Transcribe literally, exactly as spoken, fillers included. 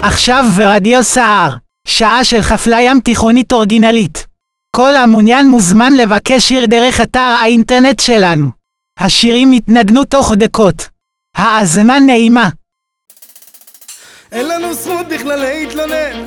עכשיו ברדיו סער, שעה של חפלה ים תיכונית אורגינלית. כל המעוניין מוזמן לבקש שיר דרך אתר האינטרנט שלנו. השירים יתנגנו תוך דקות. האזנה נעימה. אין לנו זכות בכלל להתלונן